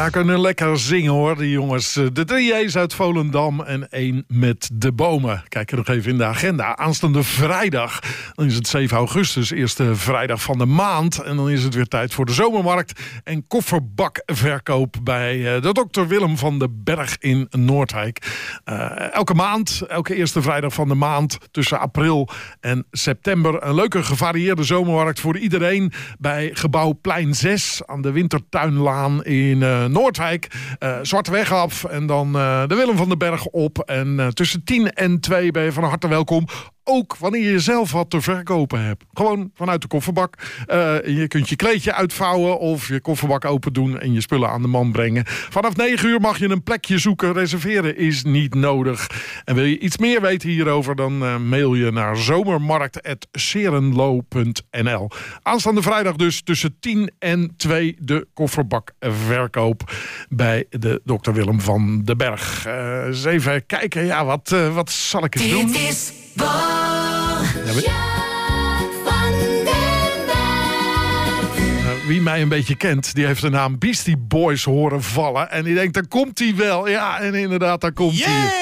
Ja, kunnen lekker zingen hoor, die jongens. De 3 J's uit Volendam en 1 met de bomen. Kijk er nog even in de agenda. Aanstaande vrijdag, dan is het 7 augustus, eerste vrijdag van de maand. En dan is het weer tijd voor de zomermarkt en kofferbakverkoop bij de Dr. Willem van den Berg in Noordwijk. Elke maand, elke eerste vrijdag van de maand tussen april en september. Een leuke gevarieerde zomermarkt voor iedereen bij gebouw Plein 6 aan de Wintertuinlaan in Noordwijk. Zwarte weg af en dan de Willem van den Berg op. En tussen 10 en 2 ben je van harte welkom. Ook wanneer je zelf wat te verkopen hebt. Gewoon vanuit de kofferbak. Je kunt je kleedje uitvouwen of je kofferbak open doen en je spullen aan de man brengen. Vanaf 9 uur mag je een plekje zoeken. Reserveren is niet nodig. En wil je iets meer weten hierover, dan mail je naar zomermarkt@serenlo.nl. Aanstaande vrijdag dus tussen 10 en 2 de kofferbakverkoop bij de Dr. Willem van den Berg. Eens even kijken, ja, wat zal ik eens doen? Dit is Boogje van den Berg. Wie mij een beetje kent, die heeft de naam Beastie Boys horen vallen. En die denkt, daar komt hij wel. Ja, en inderdaad, daar komt hij.